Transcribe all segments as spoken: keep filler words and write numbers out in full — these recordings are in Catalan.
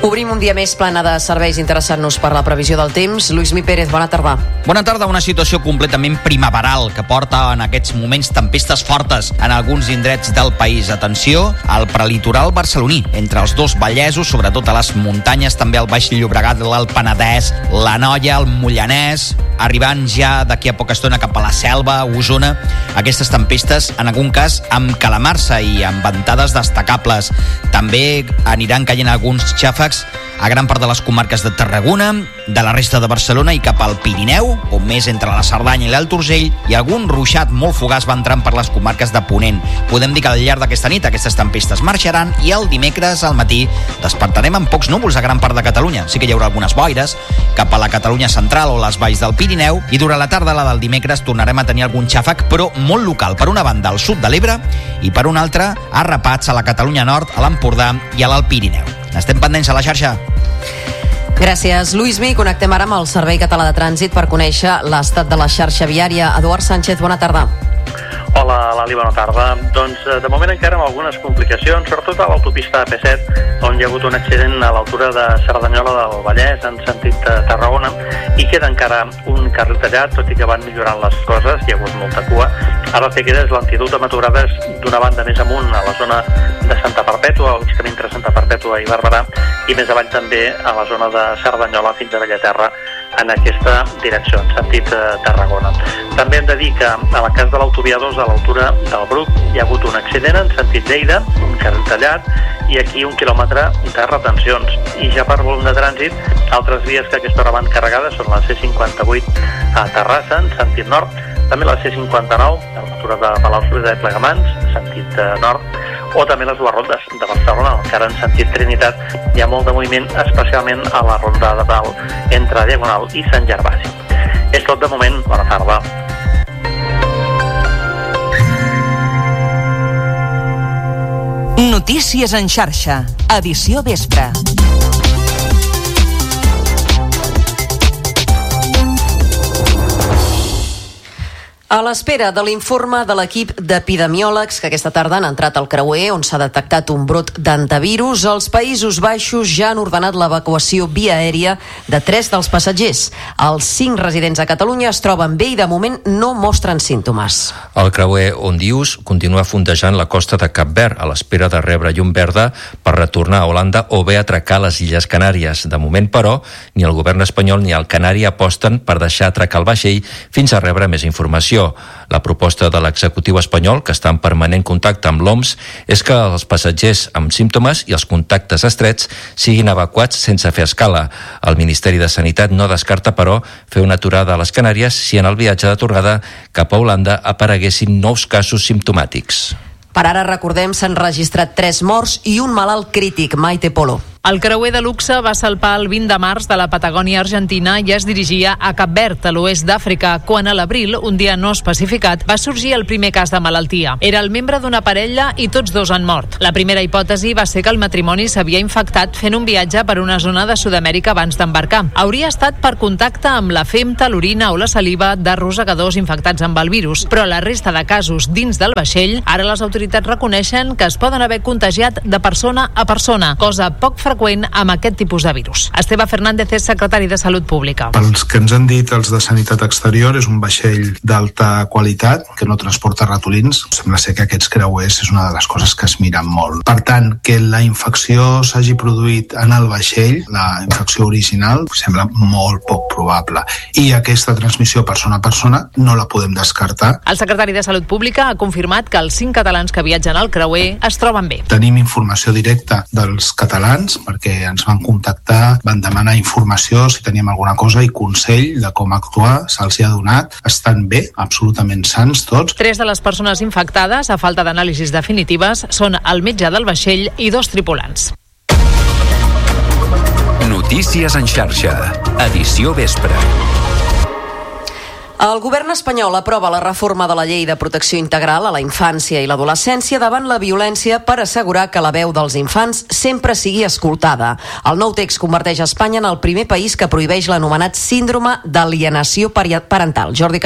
Obrim un dia més plana de serveis interessant-nos per la previsió del temps. Lluís Mi Pérez, bona tarda. Bona tarda, una situació completament primaveral que porta en aquests moments tempestes fortes en alguns indrets del país. Atenció al prelitoral barceloní, entre els dos Vallesos, sobretot a les muntanyes, també al Baix Llobregat, l'Alt Penedès, l'Anoia, el Mollanès, arribant ja d'aquí a poca estona cap a la Selva, Osona. Aquestes tempestes, en algun cas, amb calamarsa i amb ventades destacables. També aniran caient alguns xàfecs a gran part de les comarques de Tarragona, de la resta de Barcelona i cap al Pirineu, on més entre la Cerdanya i l'Alt Urgell, i algun ruixat molt fugaç va entrant per les comarques de Ponent. Podem dir que al llarg d'aquesta nit aquestes tempestes marxaran i el dimecres al matí despertarem amb pocs núvols a gran part de Catalunya. Sí que hi haurà algunes boires cap a la Catalunya central o les valls del Pirineu, i durant la tarda, la del dimecres, tornarem a tenir algun xàfec, però molt local, per una banda al sud de l'Ebre i per una altra a rapats a la Catalunya nord, a l'Empordà i a l'Alt Pirineu. Estem pendents a la xarxa. Gràcies, Lluís Mi. Connectem ara amb el Servei Català de Trànsit per conèixer l'estat de la xarxa viària. Eduard Sánchez, bona tarda. Hola, Lali, bona tarda. Doncs de moment encara amb algunes complicacions, sobretot a l'autopista A P set, on hi ha hagut un accident a l'altura de Cerdanyola del Vallès, en sentit de Tarragona, i queda encara un carril tallat, tot i que van millorant les coses, hi ha hagut molta cua. Ara el que queda és l'antídot amb aturades d'una banda més amunt, a la zona de Santa Perpètua, al mig camí entre Santa Perpètua i Barberà, i més avall també a la zona de Cerdanyola fins a Bellaterra, en aquesta direcció, en sentit eh, Tarragona. També hem de dir que a la cas de l'autovia dos, a l'altura del Bruc, hi ha hagut un accident en sentit Lleida, un carril tallat, i aquí un quilòmetre de retencions. I ja per volum de trànsit, altres vies que a aquesta hora van carregades són la C cinquanta-vuit a Terrassa, en sentit nord, també la C cinquanta-nou, a l'altura de Palau-solità i Plegamans, en sentit eh, nord, o també les dues rondes de Barcelona, encara en sentit Trinitat hi ha molt de moviment, especialment a la ronda de dalt entre Diagonal i Sant Gervasi. És tot de moment, bona tarda. Notícies en xarxa, edició vespre. A l'espera de l'informe de l'equip d'epidemiòlegs que aquesta tarda han entrat al creuer on s'ha detectat un brot d'antivirus, els Països Baixos ja han ordenat l'evacuació via aèria de tres dels passatgers. Els cinc residents a Catalunya es troben bé i de moment no mostren símptomes. El creuer Ondius continua fondejant la costa de Cap Verd a l'espera de rebre llum verda per retornar a Holanda o bé atracar a les Illes Canàries. De moment, però, ni el govern espanyol ni el canari aposten per deixar atracar el vaixell fins a rebre més informació. La proposta de l'executiu espanyol, que està en permanent contacte amb l'O M S, és que els passatgers amb símptomes i els contactes estrets siguin evacuats sense fer escala. El Ministeri de Sanitat no descarta, però, fer una aturada a les Canàries si en el viatge de tornada cap a Holanda apareguessin nous casos simptomàtics. Per ara, recordem, s'han registrat tres morts i un malalt crític, Maite Polo. El creuer de luxe va salpar el vint de març de la Patagònia argentina i es dirigia a Cap Verd, a l'oest d'Àfrica, quan a l'abril, un dia no especificat, va sorgir el primer cas de malaltia. Era el membre d'una parella i tots dos han mort. La primera hipòtesi va ser que el matrimoni s'havia infectat fent un viatge per una zona de Sud-amèrica abans d'embarcar. Hauria estat per contacte amb la femta, l'orina o la saliva de rosegadors infectats amb el virus, però la resta de casos dins del vaixell, ara les autoritats reconeixen que es poden haver contagiat de persona a persona, cosa poc freqüent amb aquest tipus de virus. Esteve Fernández és secretari de Salut Pública. Pels que ens han dit els de Sanitat Exterior, és un vaixell d'alta qualitat que no transporta ratolins. Sembla ser que aquests creuers és una de les coses que es miren molt. Per tant, que la infecció s'hagi produït en el vaixell, la infecció original, sembla molt poc probable. I aquesta transmissió persona a persona no la podem descartar. El secretari de Salut Pública ha confirmat que els cinc catalans que viatgen al creuer es troben bé. Tenim informació directa dels catalans perquè ens van contactar, van demanar informació si teníem alguna cosa i consell de com actuar, se'ls hi ha donat. Estan bé, absolutament sans tots. Tres de les persones infectades, a falta d'anàlisis definitives, són el metge del vaixell i dos tripulants. Notícies en xarxa, edició vespre. El govern espanyol aprova la reforma de la llei de protecció integral a la infància i l'adolescència davant la violència per assegurar que la veu dels infants sempre sigui escoltada. El nou text converteix Espanya en el primer país que prohibeix l'anomenat síndrome d'alienació parental. Jordi Casino.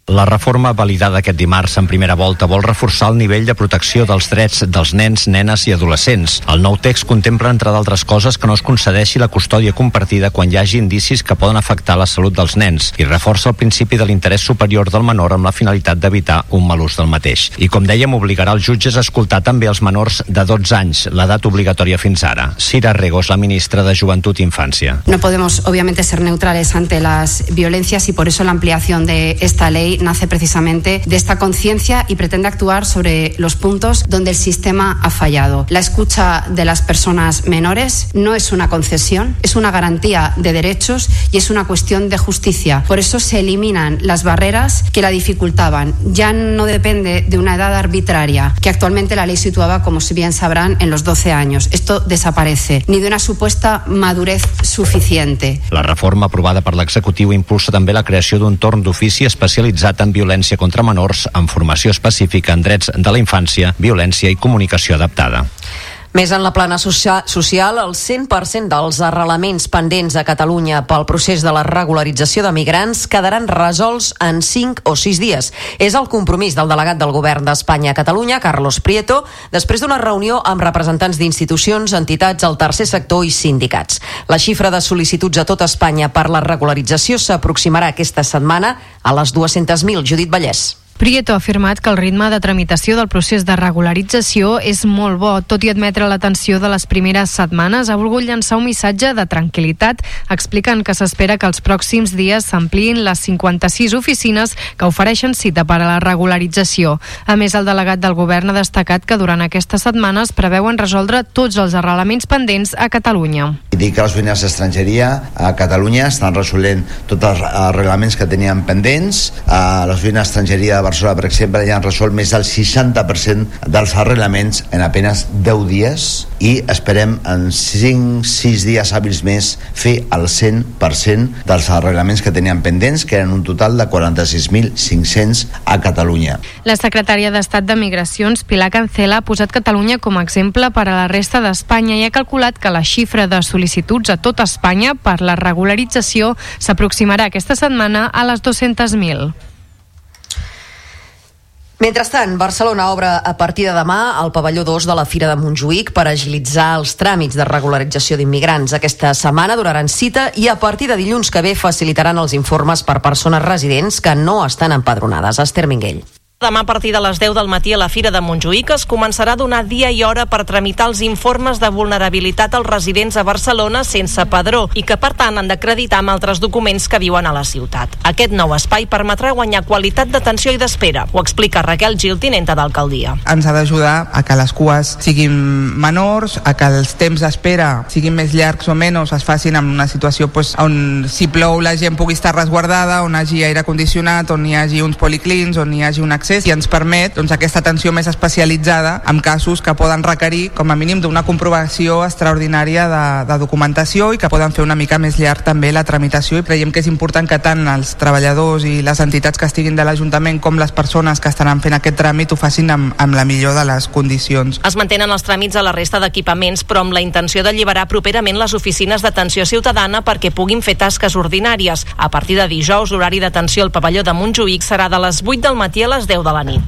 La reforma validada aquest dimarts en primera volta vol reforçar el nivell de protecció dels drets dels nens, nenes i adolescents. El nou text contempla, entre d'altres coses, que no es concedeixi la custòdia compartida quan hi hagi indicis que poden afectar la salut dels nens i reforça el principi de l'interès superior del menor amb la finalitat d'evitar un mal ús del mateix. I, com dèiem, obligarà els jutges a escoltar també els menors de dotze anys, l'edat obligatòria fins ara. Sira Rego és la ministra de Joventut i Infància. No podemos, obviamente, ser neutrales ante las violencias y por eso la ampliación de esta ley nace precisamente de esta conciencia y pretende actuar sobre los puntos donde el sistema ha fallado. La escucha de las personas menores no es una concesión, es una garantía de derechos y es una cuestión de justicia. Por eso se eliminan las barreras que la dificultaban. Ya no depende de una edad arbitraria, que actualmente la ley situaba, como si bien sabrán, en los doce años. Esto desaparece, ni de una supuesta madurez suficiente. La reforma aprovada per l'executiu impulsa també la creació d'un torn d'ofici especialitzat en violència contra menors amb formació específica en drets de la infància, violència i comunicació adaptada. Més en la plana social, el cent per cent dels arrelaments pendents a Catalunya pel procés de la regularització de migrants quedaran resolts en cinc o sis dies. És el compromís del delegat del Govern d'Espanya a Catalunya, Carlos Prieto, després d'una reunió amb representants d'institucions, entitats, el tercer sector i sindicats. La xifra de sol·licituds a tot Espanya per la regularització s'aproximarà aquesta setmana a les dues-centes mil. Judit Vallès. Prieto ha afirmat que el ritme de tramitació del procés de regularització és molt bo. Tot i admetre la tensió de les primeres setmanes, ha volgut llançar un missatge de tranquil·litat, explicant que s'espera que els pròxims dies s'ampliïn les cinquanta-sis oficines que ofereixen cita per a la regularització. A més, el delegat del Govern ha destacat que durant aquestes setmanes preveuen resoldre tots els arrelaments pendents a Catalunya. I dic que les oficines d'estrangeria a Catalunya estan resolent tots els arreglaments que tenien pendents. A les oficines d'estrangeria de Barcelona, per exemple, ja han resolt més del seixanta per cent dels arreglaments en apenas deu dies i esperem en cinc sis dies hàbils més fer el cent per cent dels arreglaments que tenien pendents, que eren un total de quaranta-sis mil cinc-cents a Catalunya. La secretària d'Estat de Migracions, Pilar Cancela, ha posat Catalunya com a exemple per a la resta d'Espanya i ha calculat que la xifra de sol·licituds a tota Espanya per la regularització s'aproximarà aquesta setmana a les dues-centes mil. Mentrestant, Barcelona obre a partir de demà el pavelló dos de la Fira de Montjuïc per agilitzar els tràmits de regularització d'immigrants. Aquesta setmana donaran cita i a partir de dilluns que ve facilitaran els informes per persones residents que no estan empadronades. Esther Minguell. Demà a partir de les deu del matí a la Fira de Montjuïc es començarà a donar dia i hora per tramitar els informes de vulnerabilitat als residents a Barcelona sense padró i que, per tant, han d'acreditar amb altres documents que viuen a la ciutat. Aquest nou espai permetrà guanyar qualitat d'atenció i d'espera. Ho explica Raquel Gil, tinenta d'alcaldia. Ens ha d'ajudar a que les cues siguin menors, a que els temps d'espera siguin més llargs o menys, es facin en una situació pues, on si plou la gent pugui estar resguardada, on hi hagi aire condicionat, on hi hagi uns policlins, on hi hagi un accés i ens permet doncs, aquesta atenció més especialitzada en casos que poden requerir com a mínim d'una comprovació extraordinària de, de documentació i que poden fer una mica més llarg també la tramitació, i creiem que és important que tant els treballadors i les entitats que estiguin de l'Ajuntament com les persones que estaran fent aquest tràmit ho facin amb, amb la millor de les condicions. Es mantenen els tràmits a la resta d'equipaments, però amb la intenció d'alliberar properament les oficines d'atenció ciutadana perquè puguin fer tasques ordinàries. A partir de dijous, l'horari d'atenció al pavelló de Montjuïc serà de les vuit del matí a les deu de la nit.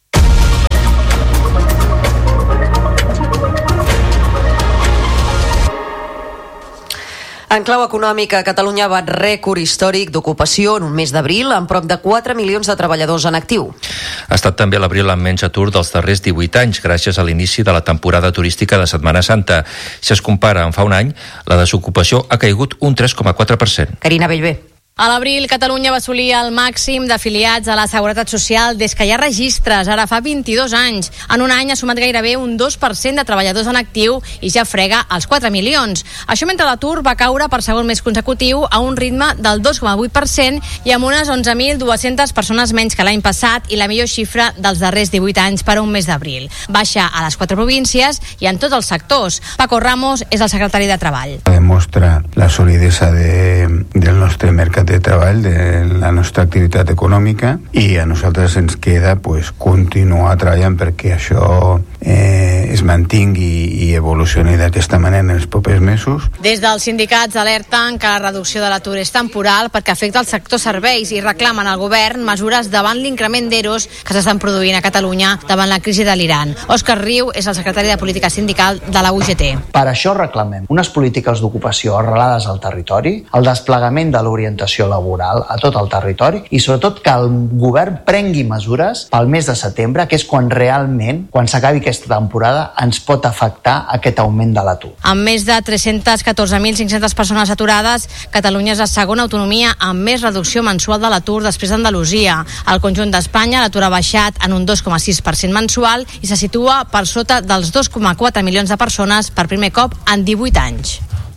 En clau econòmica, Catalunya bat rècord històric d'ocupació en un mes d'abril amb prop de quatre milions de treballadors en actiu. Ha estat també l'abril amb menys atur dels darrers divuit anys, gràcies a l'inici de la temporada turística de Setmana Santa. Si es compara amb fa un any, la desocupació ha caigut un tres coma quatre per cent. Carina Bellver. A l'abril, Catalunya va assolir el màxim d'afiliats a la Seguretat Social des que hi ha registres, ara fa vint-i-dos anys. En un any ha sumat gairebé un dos per cent de treballadors en actiu i ja frega els quatre milions. Això mentre l'atur va caure per segon mes consecutiu a un ritme del dos coma vuit per cent i amb unes onze mil dues-centes persones menys que l'any passat i la millor xifra dels darrers divuit anys per a un mes d'abril. Baixa a les quatre províncies i en tots els sectors. Paco Ramos és el secretari de Treball. Demostra la solidesa de, del nostre mercat mercat de treball, de la nostra activitat econòmica, i a nosaltres ens queda pues, continuar treballant perquè això eh, es mantingui i evolucioni d'aquesta manera en els propers mesos. Des dels sindicats alerten que la reducció de l'atur és temporal perquè afecta el sector serveis i reclamen al govern mesures davant l'increment d'eros que s'estan produint a Catalunya davant la crisi de l'Iran. Òscar Riu és el secretari de Política Sindical de la U G T. Per això reclamem unes polítiques d'ocupació arrelades al territori, el desplegament de l'orientació laboral a tot el territori i sobretot que el govern prengui mesures pel mes de setembre, que és quan realment, quan s'acabi aquesta temporada, ens pot afectar aquest augment de l'atur. Amb més de tres-cents catorze mil cinc-centes persones aturades, Catalunya és la segona autonomia amb més reducció mensual de l'atur després d'Andalusia. Al conjunt d'Espanya l'atur ha baixat en un dos coma sis per cent mensual i se situa per sota dels dos coma quatre milions de persones per primer cop en divuit anys.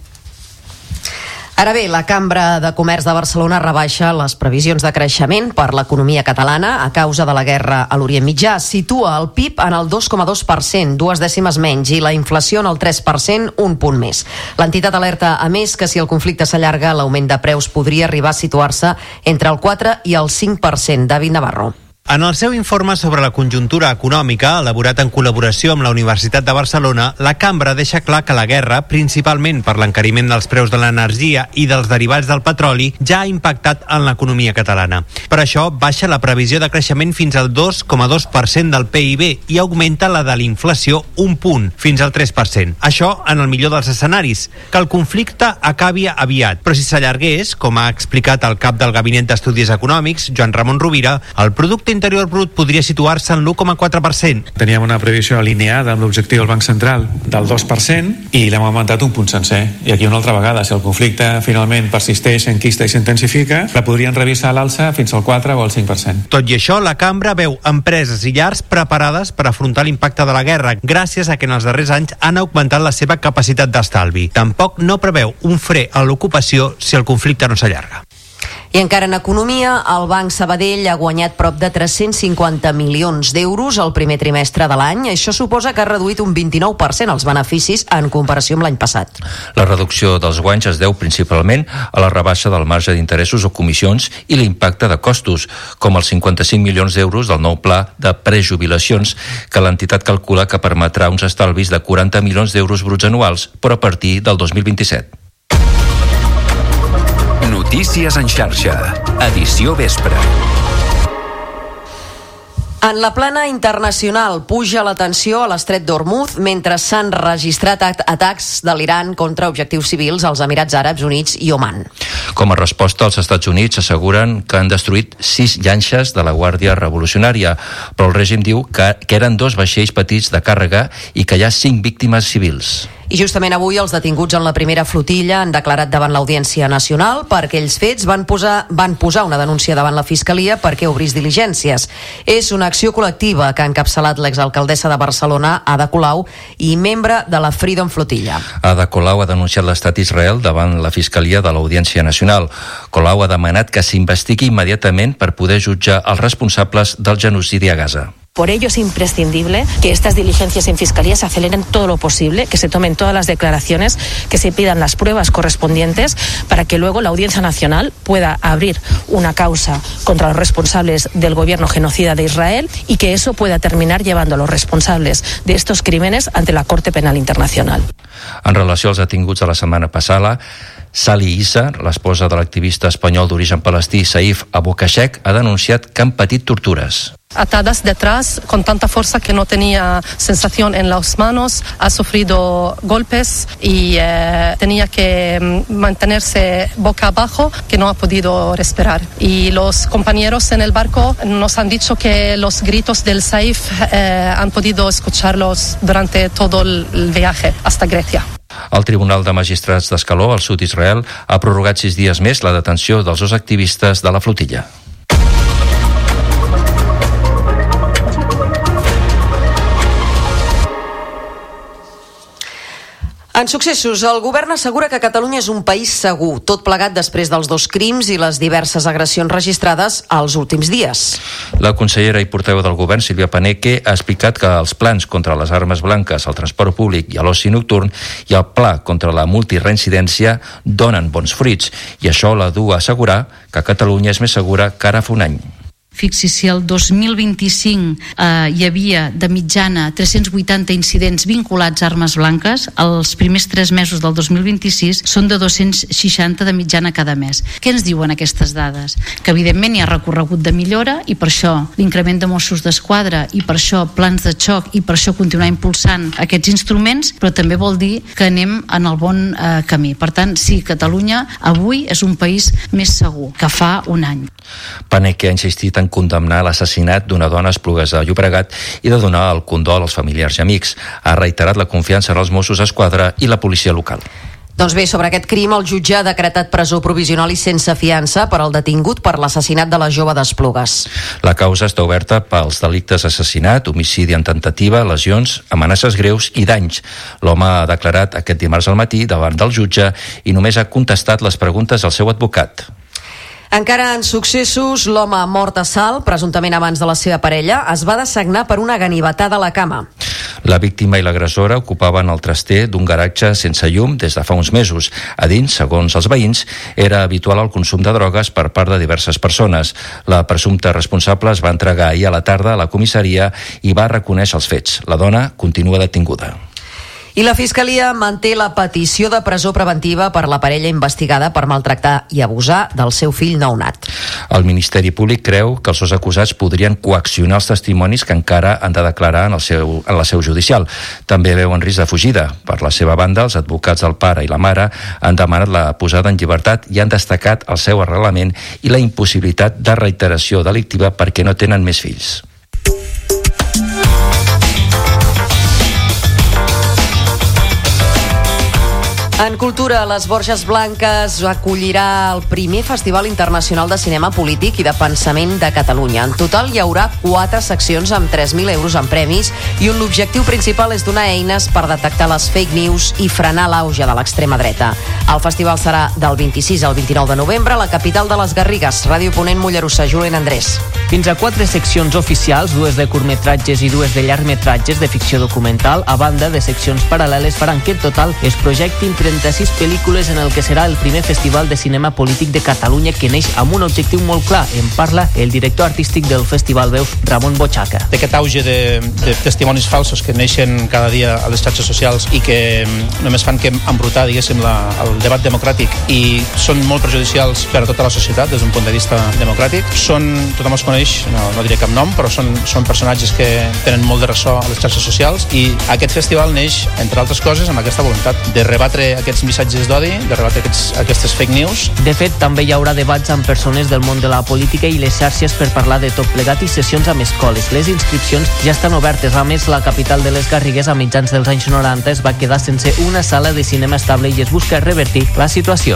Ara bé, la Cambra de Comerç de Barcelona rebaixa les previsions de creixement per l'economia catalana a causa de la guerra a l'Orient Mitjà. Situa el P I B en el dos coma dos per cent, dues dècimes menys, i la inflació en el tres per cent, un punt més. L'entitat alerta, a més, que si el conflicte s'allarga, l'augment de preus podria arribar a situar-se entre el quatre i el cinc per cent. David Navarro. En el seu informe sobre la conjuntura econòmica, elaborat en col·laboració amb la Universitat de Barcelona, la Cambra deixa clar que la guerra, principalment per l'encariment dels preus de l'energia i dels derivats del petroli, ja ha impactat en l'economia catalana. Per això, baixa la previsió de creixement fins al dos coma dos per cent del P I B i augmenta la de l'inflació un punt, fins al tres per cent. Això en el millor dels escenaris, que el conflicte acabi aviat. Però si s'allargués, com ha explicat el cap del Gabinet d'Estudis Econòmics, Joan Ramon Rovira, el producte interior brut podria situar-se en l'u coma quatre per cent. Teníem una previsió alineada amb l'objectiu del Banc Central del dos per cent i l'hem augmentat un punt sencer. I aquí una altra vegada, si el conflicte finalment persisteix, s'enquista i s'intensifica, la podrien revisar a l'alça fins al quatre o al cinc per cent. Tot i això, la Cambra veu empreses i llars preparades per afrontar l'impacte de la guerra, gràcies a que en els darrers anys han augmentat la seva capacitat d'estalvi. Tampoc no preveu un fre a l'ocupació si el conflicte no s'allarga. I encara en economia, el Banc Sabadell ha guanyat prop de tres-cents cinquanta milions d'euros al primer trimestre de l'any. Això suposa que ha reduït un vint-i-nou per cent els beneficis en comparació amb l'any passat. La reducció dels guanys es deu principalment a la rebaixa del marge d'interessos o comissions i l'impacte de costos, com els cinquanta-cinc milions d'euros del nou pla de prejubilacions, que l'entitat calcula que permetrà uns estalvis de quaranta milions d'euros bruts anuals, però a partir del dos mil vint-i-set. Notícies en xarxa, edició vespre. En la plana internacional puja la tensió a l'estret d'Hormuz mentre s'han registrat atacs de l'Iran contra objectius civils als Emirats Àrabs Units i Oman. Com a resposta, els Estats Units asseguren que han destruït sis llanxes de la Guàrdia Revolucionària, però el règim diu que, que eren dos vaixells petits de càrrega i que hi ha cinc víctimes civils. I justament avui els detinguts en la primera flotilla han declarat davant l'Audiència Nacional. Per aquells fets van posar, van posar una denúncia davant la Fiscalia perquè obrís diligències. És una acció col·lectiva que ha encapçalat l'exalcaldessa de Barcelona, Ada Colau, i membre de la Freedom Flotilla. Ada Colau ha denunciat l'estat d'Israel davant la Fiscalia de l'Audiència Nacional. Colau ha demanat que s'investigui immediatament per poder jutjar els responsables del genocidi a Gaza. Por ello es imprescindible que estas diligencias en Fiscalía se aceleren todo lo posible, que se tomen todas las declaraciones, que se pidan las pruebas correspondientes para que luego la Audiencia Nacional pueda abrir una causa contra los responsables del gobierno genocida de Israel y que eso pueda terminar llevando a los responsables de estos crímenes ante la Corte Penal Internacional. En relació als detinguts de la setmana passada, Sali Issa, l'esposa de l'activista espanyol d'origen palestí Saif Abu Kashek, ha denunciat que han patit tortures. Atadas detrás con tanta fuerza que no tenía sensación en las manos, ha sufrido golpes y eh, tenía que mantenerse boca abajo, que no ha podido respirar. Y los compañeros en el barco nos han dicho que los gritos del Saif eh, han podido escucharlos durante todo el viaje hasta Grecia. El Tribunal de Magistrats d'Escaló, al sud d'Israel, ha prorrogat sis dies més la detenció dels dos activistes de la flotilla. En successos, el govern assegura que Catalunya és un país segur, tot plegat després dels dos crims i les diverses agressions registrades als últims dies. La consellera i portaveu del govern, Sílvia Paneque, ha explicat que els plans contra les armes blanques, el transport públic i l'oci nocturn i el pla contra la multireincidència donen bons fruits, i això la du a assegurar que Catalunya és més segura que ara fa un any. Fixi, si el dos mil vint-i-cinc eh, hi havia de mitjana tres-cents vuitanta incidents vinculats a armes blanques, els primers tres mesos del dos mil vint-i-sis són de dos-cents seixanta de mitjana cada mes. Què ens diuen aquestes dades? Que evidentment hi ha recorregut de millora i per això l'increment de Mossos d'Esquadra i per això plans de xoc i per això continuar impulsant aquests instruments, però també vol dir que anem en el bon eh, camí. Per tant, sí, Catalunya avui és un país més segur que fa un any. Paneque ha insistit en condemnar l'assassinat d'una dona a Esplugues de Llobregat i de donar el condol als familiars i amics. Ha reiterat la confiança en els Mossos d'Esquadra i la policia local. Doncs bé, sobre aquest crim, el jutge ha decretat presó provisional i sense fiança per al detingut per l'assassinat de la jove d'Esplugues. La causa està oberta pels delictes assassinat, homicidi en tentativa, lesions, amenaces greus i danys. L'home ha declarat aquest dimarts al matí davant del jutge i només ha contestat les preguntes al seu advocat. Encara en successos, l'home mort a Salt, presumptament abans de la seva parella, es va dessagnar per una ganivetada a la cama. La víctima i l'agressora ocupaven el traster d'un garatge sense llum des de fa uns mesos. A dins, segons els veïns, era habitual el consum de drogues per part de diverses persones. La presumpta responsable es va entregar ahir a la tarda a la comissaria i va reconèixer els fets. La dona continua detinguda. I la Fiscalia manté la petició de presó preventiva per la parella investigada per maltractar i abusar del seu fill nounat. El Ministeri Públic creu que els dos acusats podrien coaccionar els testimonis que encara han de declarar en, el seu, en la seu judicial. També veuen risc de fugida. Per la seva banda, els advocats del pare i la mare han demanat la posada en llibertat i han destacat el seu arrelament i la impossibilitat de reiteració delictiva perquè no tenen més fills. En cultura, les Borges Blanques acollirà el primer Festival Internacional de Cinema Polític i de Pensament de Catalunya. En total hi haurà quatre seccions amb tres mil euros en premis i on l'objectiu principal és donar eines per detectar les fake news i frenar l'auge de l'extrema dreta. El festival serà del vint-i-sis al vint-i-nou de novembre a la capital de les Garrigues. Ràdio Ponent, Mollerussa, Julen Andrés. Fins a quatre seccions oficials, dues de curtmetratges i dues de llargmetratges de ficció documental, a banda de seccions paral·leles, faran que en total es projectin trenta-sis pel·lícules en el que serà el primer festival de cinema polític de Catalunya, que neix amb un objectiu molt clar. En parla el director artístic del festival Veus, Ramon Bochaca. D'aquest auge de, de testimonis falsos que neixen cada dia a les xarxes socials i que només fan que embrutar, diguéssim, la, el debat democràtic i són molt perjudicials per a tota la societat des d'un punt de vista democràtic. Són, tothom els coneix, no, no diré cap nom, però són, són personatges que tenen molt de ressò a les xarxes socials i aquest festival neix, entre altres coses, amb aquesta voluntat de rebatre aquests missatges d'odi, de rebatre aquests, aquestes fake news. De fet, també hi haurà debats amb persones del món de la política i les xarxes per parlar de tot plegat i sessions amb escoles. Les inscripcions ja estan obertes. A més, la capital de les Garrigues a mitjans dels anys noranta es va quedar sense una sala de cinema estable i es busca revertir la situació.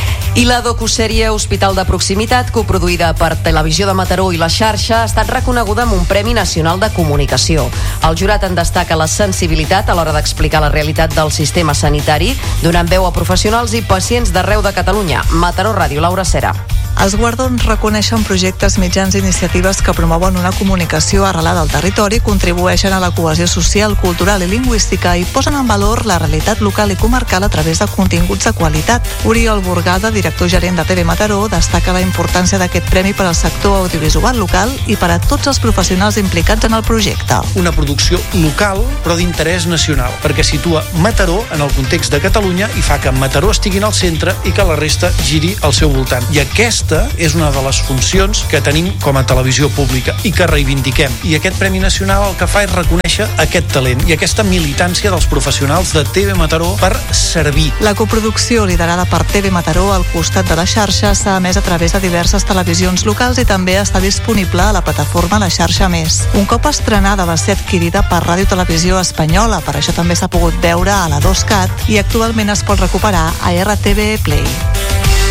I la docusèrie Hospital de Proximitat, coproduïda per Televisió de Mataró i La Xarxa, ha estat reconeguda amb un Premi Nacional de Comunicació. El jurat en destaca la sensibilitat a l'hora d'explicar la realitat del sistema sanitari, donant veu a professionals i pacients d'arreu de Catalunya. Mataró Ràdio, Laura Cera. Els guardons reconeixen projectes, mitjans i iniciatives que promouen una comunicació arrelada al territori, contribueixen a la cohesió social, cultural i lingüística i posen en valor la realitat local i comarcal a través de continguts de qualitat. Oriol Burgada, director gerent de T V Mataró, destaca la importància d'aquest premi per al sector audiovisual local i per a tots els professionals implicats en el projecte. Una producció local, però d'interès nacional, perquè situa Mataró en el context de Catalunya i fa que Mataró estigui al centre i que la resta giri al seu voltant. I aquesta és una de les funcions que tenim com a televisió pública i que reivindiquem. I aquest Premi Nacional el que fa és reconèixer aquest talent i aquesta militància dels professionals de T V Mataró per servir. La coproducció liderada per T V Mataró al costat de la xarxa s'ha emès a través de diverses televisions locals i també està disponible a la plataforma La Xarxa Més. Un cop estrenada va ser adquirida per Ràdio Televisió Espanyola, per això també s'ha pogut veure a la dos cat i actualment es pot recuperar a R T V Play.